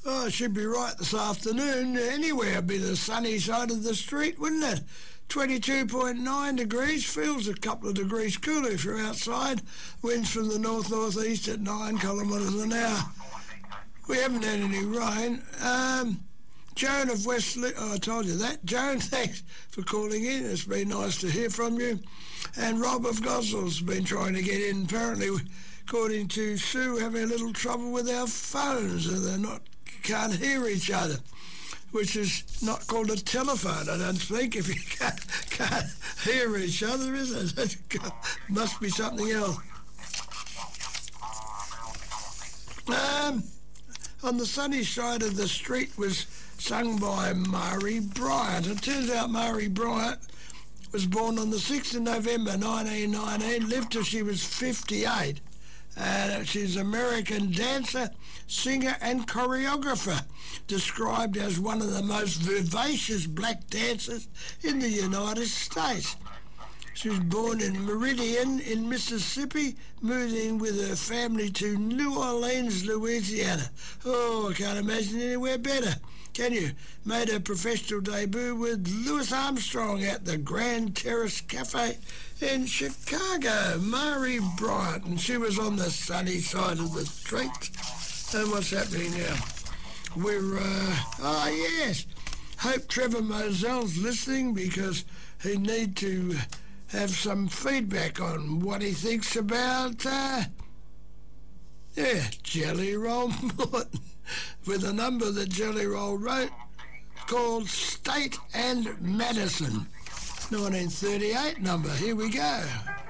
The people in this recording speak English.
Oh, it should be right this afternoon. Anywhere would be the sunny side of the street, wouldn't it? 22.9 degrees, feels a couple of degrees cooler if you're outside. Winds from the north-northeast at 9 kilometres an hour. We haven't had any rain. Joan of Wesley, I told you that. Joan, thanks for calling in. It's been nice to hear from you. And Rob of Gosling's been trying to get in. Apparently, according to Sue, having a little trouble with our phones, and can't hear each other, which is not called a telephone, I don't think, if you can't hear each other, is it? Must be something else. On the Sunny Side of the Street was sung by Murray Bryant. It turns out Murray Bryant was born on the 6th of November 1919, lived till she was 58. And she's an American dancer, singer and choreographer, described as one of the most vivacious black dancers in the United States. She was born in Meridian in Mississippi, moving with her family to New Orleans, Louisiana. Oh, I can't imagine anywhere better. Can you? Made her professional debut with Louis Armstrong at the Grand Terrace Cafe in Chicago. Murray Bryant, and she was on the sunny side of the street. And what's happening now? Yes. Hope Trevor Mosell's listening, because he need to have some feedback on what he thinks about, Jelly Roll Morton, with a number that Jelly Roll wrote called State and Madison, 1938 number. Here we go.